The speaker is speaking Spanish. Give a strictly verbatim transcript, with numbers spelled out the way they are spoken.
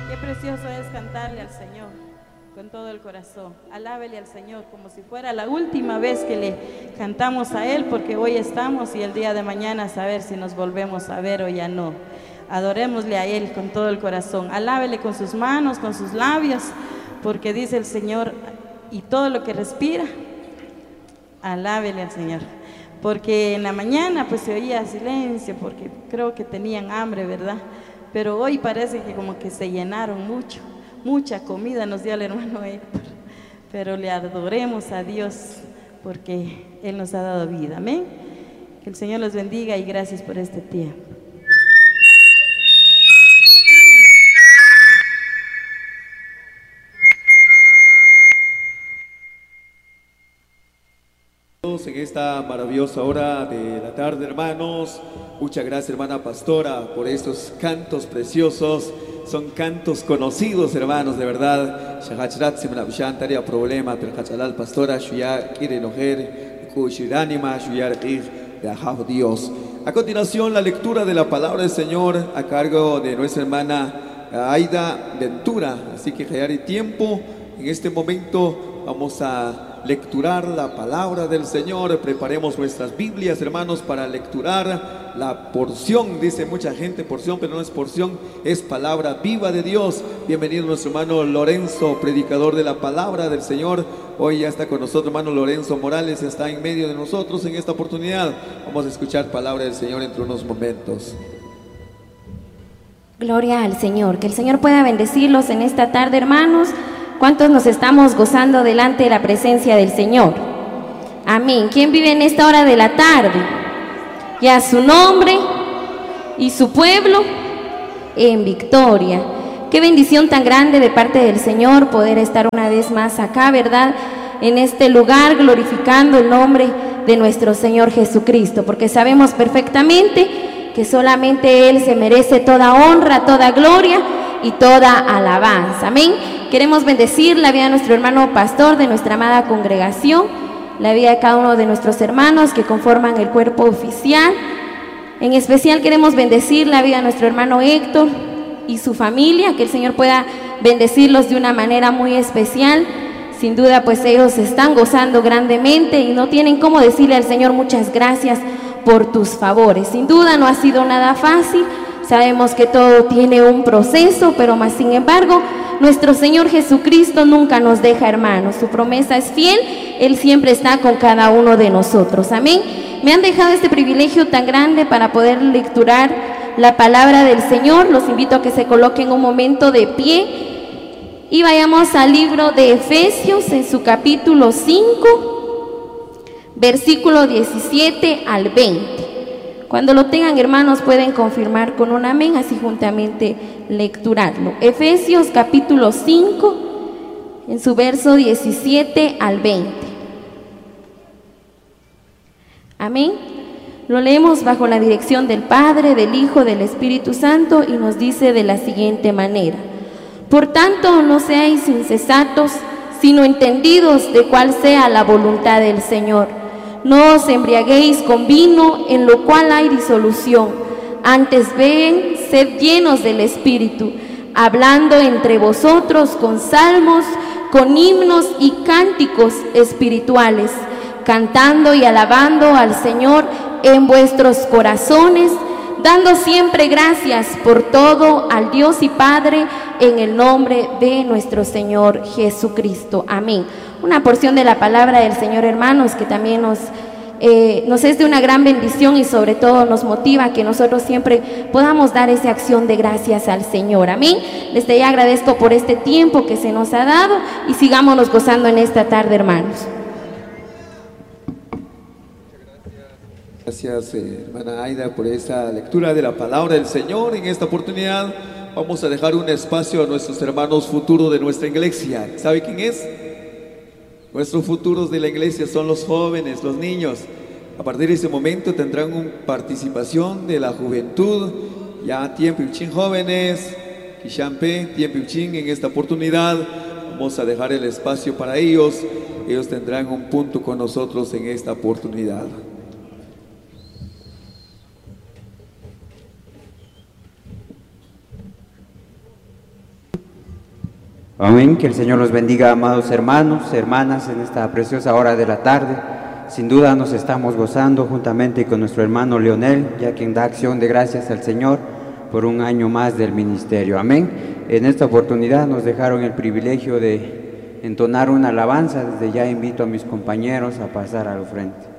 Qué precioso es cantarle al Señor con todo el corazón. Alábele al Señor como si fuera la última vez que le cantamos a Él, porque hoy estamos y el día de mañana a saber si nos volvemos a ver o ya no. Adorémosle a Él con todo el corazón. Alábele con sus manos, con sus labios, porque dice el Señor, y todo lo que respira, alábele al Señor. Porque en la mañana pues se oía silencio, porque creo que tenían hambre, ¿verdad? Pero hoy parece que como que se llenaron mucho, mucha comida nos dio el hermano Héctor. Pero le adoremos a Dios porque Él nos ha dado vida, amén. Que el Señor los bendiga y gracias por este tiempo. En esta maravillosa hora de la tarde, hermanos, muchas gracias, hermana pastora, por estos cantos preciosos. Son cantos conocidos, hermanos, de verdad. Shahachrat se me la tarea problema, pero Hachalal pastora, Shuya quiere enojar, Kushiránima, Shuya de Dios. A continuación, la lectura de la palabra del Señor a cargo de nuestra hermana Aida Ventura. Así que, Jayari, tiempo, en este momento vamos a lecturar la palabra del Señor. Preparemos nuestras Biblias, hermanos, para lecturar la porción. Dice mucha gente porción, pero no es porción, es palabra viva de Dios. Bienvenido nuestro hermano Lorenzo, predicador de la palabra del Señor. Hoy ya está con nosotros hermano Lorenzo Morales, está en medio de nosotros en esta oportunidad. Vamos a escuchar palabra del Señor entre unos momentos. Gloria al Señor, que el Señor pueda bendecirlos en esta tarde, hermanos. ¿Cuántos nos estamos gozando delante de la presencia del Señor? Amén. ¿Quién vive en esta hora de la tarde? Ya su nombre y su pueblo en victoria. Qué bendición tan grande de parte del Señor poder estar una vez más acá, ¿verdad? En este lugar glorificando el nombre de nuestro Señor Jesucristo, porque sabemos perfectamente que solamente Él se merece toda honra, toda gloria y toda alabanza. Amén. Queremos bendecir la vida de nuestro hermano pastor, de nuestra amada congregación, la vida de cada uno de nuestros hermanos que conforman el cuerpo oficial. En especial queremos bendecir la vida de nuestro hermano Héctor y su familia, que el Señor pueda bendecirlos de una manera muy especial. Sin duda pues ellos se están gozando grandemente y no tienen cómo decirle al Señor muchas gracias por tus favores. Sin duda no ha sido nada fácil. Sabemos que todo tiene un proceso, pero más sin embargo, nuestro Señor Jesucristo nunca nos deja, hermanos. Su promesa es fiel, Él siempre está con cada uno de nosotros. Amén. Me han dejado este privilegio tan grande para poder lecturar la palabra del Señor. Los invito a que se coloquen un momento de pie y vayamos al libro de Efesios en su capítulo cinco, versículo diecisiete al veinte. Cuando lo tengan, hermanos, pueden confirmar con un amén, así juntamente lecturarlo. Efesios capítulo cinco, en su verso diecisiete al veinte. Amén. Lo leemos bajo la dirección del Padre, del Hijo, del Espíritu Santo, y nos dice de la siguiente manera: por tanto, no seáis insensatos, sino entendidos de cuál sea la voluntad del Señor. No os embriaguéis con vino, en lo cual hay disolución. Antes bien, sed llenos del Espíritu, hablando entre vosotros con salmos, con himnos y cánticos espirituales, cantando y alabando al Señor en vuestros corazones, dando siempre gracias por todo al Dios y Padre, en el nombre de nuestro Señor Jesucristo. Amén. Una porción de la palabra del Señor, hermanos, que también nos, eh, nos es de una gran bendición y sobre todo nos motiva a que nosotros siempre podamos dar esa acción de gracias al Señor. Amén. Desde ya agradezco por este tiempo que se nos ha dado y sigámonos gozando en esta tarde, hermanos. Gracias, eh, hermana Aida, por esta lectura de la palabra del Señor. En esta oportunidad vamos a dejar un espacio a nuestros hermanos futuros de nuestra iglesia. ¿Sabe quién es? Nuestros futuros de la iglesia son los jóvenes, los niños. A partir de ese momento tendrán una participación de la juventud. Ya tiempo y chin jóvenes, Kishampe, tiempo y chin. En esta oportunidad vamos a dejar el espacio para ellos. Ellos tendrán un punto con nosotros en esta oportunidad. Amén. Que el Señor los bendiga, amados hermanos, hermanas, en esta preciosa hora de la tarde. Sin duda nos estamos gozando juntamente con nuestro hermano Leonel, ya quien da acción de gracias al Señor por un año más del ministerio. Amén. En esta oportunidad nos dejaron el privilegio de entonar una alabanza. Desde ya invito a mis compañeros a pasar al frente.